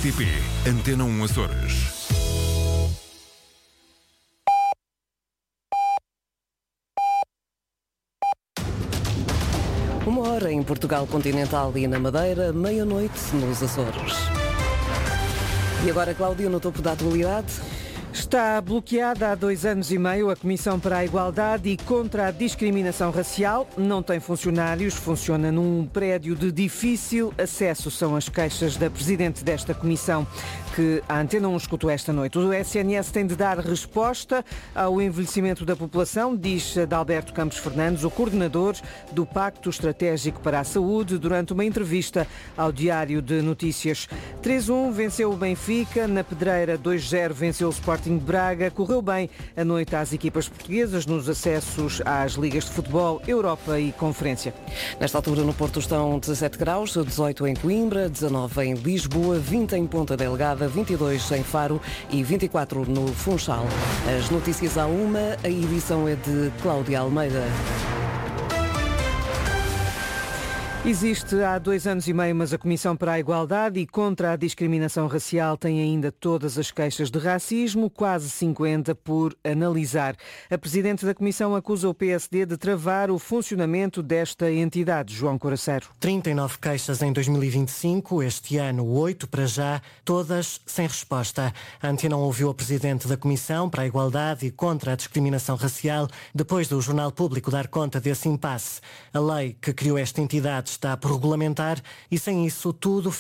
RTP Antena 1 Açores. Uma hora em Portugal continental e na Madeira, meia-noite nos Açores. E agora, Cláudio, no topo da atualidade. Está bloqueada há 2 anos e meio a Comissão para a Igualdade e contra a Discriminação Racial. Não tem funcionários, funciona num prédio de difícil acesso, são as queixas da Presidente desta Comissão, que a Antena 1 escutou esta noite. O SNS tem de dar resposta ao envelhecimento da população, diz Adalberto Campos Fernandes, o coordenador do Pacto Estratégico para a Saúde, durante uma entrevista ao Diário de Notícias. 3-1 venceu o Benfica, na Pedreira 2-0 venceu o Sporting de Braga. Correu bem a noite às equipas portuguesas nos acessos às ligas de futebol, Europa e Conferência. Nesta altura no Porto estão 17 graus, 18 em Coimbra, 19 em Lisboa, 20 em Ponta Delgada, 22 em Faro e 24 no Funchal. As notícias à 1, a edição é de Cláudia Almeida. Existe há 2 anos e meio, mas a Comissão para a Igualdade e contra a Discriminação Racial tem ainda todas as queixas de racismo, quase 50 por analisar. A Presidente da Comissão acusa o PSD de travar o funcionamento desta entidade. João Coraceiro. 39 queixas em 2025, este ano 8 para já, todas sem resposta. A Antena ouviu a Presidente da Comissão para a Igualdade e contra a Discriminação Racial depois do Jornal Público dar conta desse impasse. A lei que criou esta entidade está por regulamentar e sem isso tudo